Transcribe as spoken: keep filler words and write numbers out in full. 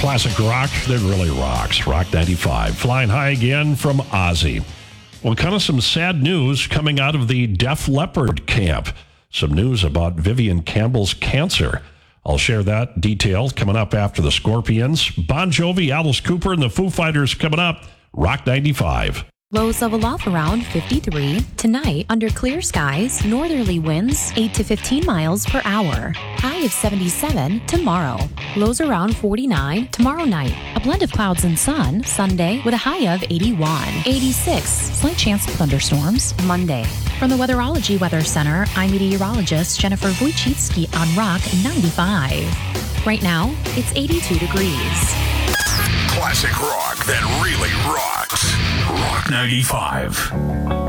classic rock that really rocks. Rock ninety-five. Flying high again from Ozzy. Well, kind of some sad news coming out of the Def Leppard camp. Some news about Vivian Campbell's cancer. I'll share that detail coming up after the Scorpions. Bon Jovi, Alice Cooper, and the Foo Fighters coming up. Rock ninety-five. Lows level off around fifty-three. Tonight, under clear skies, northerly winds eight to fifteen miles per hour. High of seventy-seven tomorrow. Lows around forty-nine tomorrow night. A blend of clouds and sun Sunday with a high of eighty-one. eighty-six. Slight chance of thunderstorms Monday. From the Weatherology Weather Center, I'm meteorologist Jennifer Wojcicki on Rock ninety-five. Right now, it's eighty-two degrees. Classic rock that really rocks. Rock ninety-five.